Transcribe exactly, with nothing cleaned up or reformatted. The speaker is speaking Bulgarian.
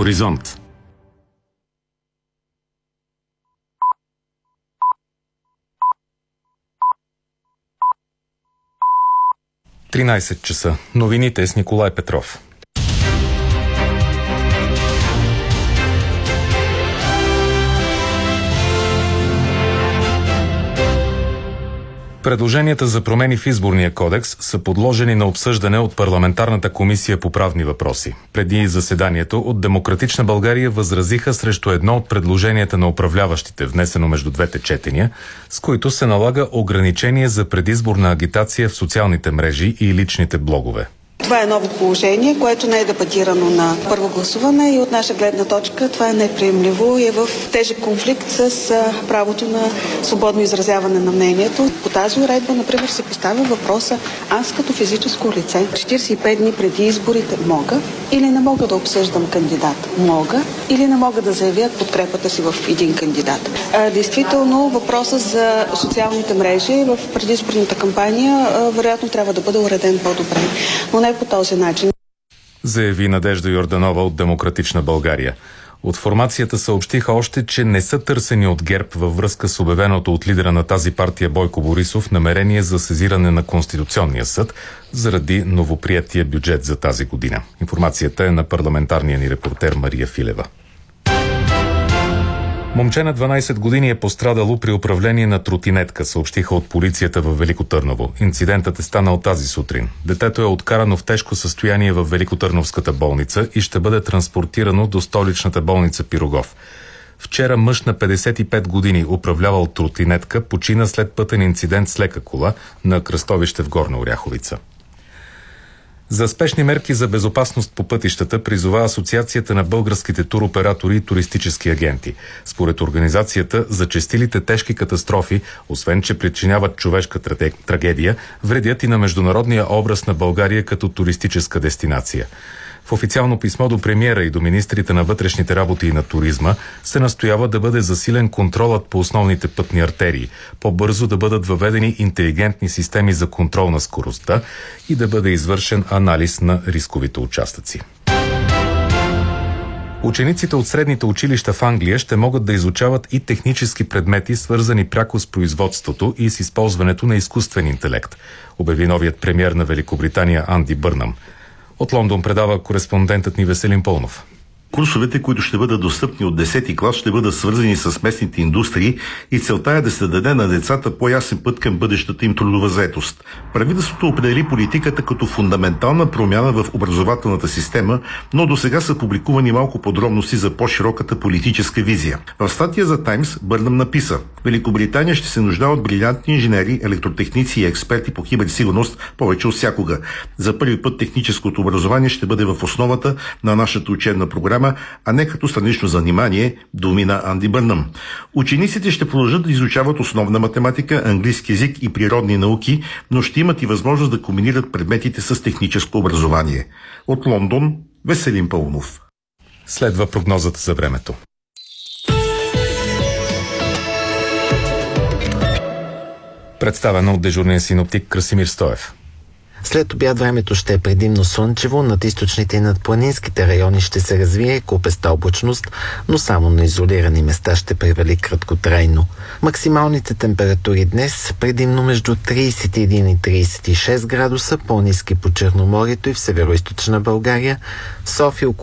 Хоризонт. тринайсет часа. Новините с Николай Петров. Предложенията за промени в изборния кодекс са подложени на обсъждане от Парламентарната комисия по правни въпроси. Преди заседанието от Демократична България възразиха срещу едно от предложенията на управляващите, внесено между двете четения, с които се налага ограничение за предизборна агитация в социалните мрежи и личните блогове. Това е ново положение, което не е дебатирано на първо гласуване и от наша гледна точка това е неприемливо и е в тежък конфликт с правото на свободно изразяване на мнението. По тази уредба, например, се поставя въпроса: аз като физическо лице четирийсет и пет дни преди изборите мога или не мога да обсъждам кандидат? Мога или не мога да заявя подкрепата си в един кандидат? А, действително, въпросът за социалните мрежи в предизборната кампания а, вероятно трябва да бъде уреден по-добре. Но не по този начин. Заяви Надежда Йорданова от Демократична България. От формацията съобщиха още, че не са търсени от ГЕРБ във връзка с обявеното от лидера на тази партия Бойко Борисов намерение за сезиране на Конституционния съд заради новоприятия бюджет за тази година. Информацията е на парламентарния ни репортер Мария Филева. Момче на дванайсет години е пострадало при управление на тротинетка, съобщиха от полицията във Велико Търново. Инцидентът е станал тази сутрин. Детето е откарано в тежко състояние във Великотърновската болница и ще бъде транспортирано до столичната болница Пирогов. Вчера мъж на петдесет и пет години, управлявал тротинетка, почина след пътен инцидент с лека кола на кръстовище в Горна Оряховица. За спешни мерки за безопасност по пътищата призова Асоциацията на българските туроператори и туристически агенти. Според организацията, зачестилите тежки катастрофи, освен че причиняват човешка трагедия, вредят и на международния образ на България като туристическа дестинация. В официално писмо до премиера и до министрите на вътрешните работи и на туризма се настоява да бъде засилен контролът по основните пътни артерии, по-бързо да бъдат въведени интелигентни системи за контрол на скоростта и да бъде извършен анализ на рисковите участъци. Учениците от средните училища в Англия ще могат да изучават и технически предмети, свързани пряко с производството и с използването на изкуствен интелект, обяви новият премиер на Великобритания Анди Бърнам. От Лондон предава кореспондентът ни Веселин Пълнов. Курсовете, които ще бъдат достъпни от десети клас, ще бъдат свързани с местните индустрии и целта е да се даде на децата по-ясен път към бъдещата им трудова заетост. Правителството определи политиката като фундаментална промяна в образователната система, но до сега са публикувани малко подробности за по-широката политическа визия. В статия за Таймс Бърнам написа: Великобритания ще се нуждае от брилянтни инженери, електротехници и експерти по киберсигурност повече от всякога. За първи път техническото образование ще бъде в основата на нашата учебна програма, а не като странично занимание, думи на Анди Бърнам. Учениците ще продължат да изучават основна математика, английски език и природни науки, но ще имат и възможност да комбинират предметите с техническо образование. От Лондон, Веселин Пълнов. Следва прогнозата за времето. Представена от дежурния синоптик Красимир Стоев. След обяд времето ще е предимно слънчево, над източните и над планинските райони ще се развие купеста облачност, но само на изолирани места ще превали краткотрайно. Максималните температури днес предимно между трийсет и един и трийсет и шест градуса, по-ниски по Черноморието и в североизточна България, в София около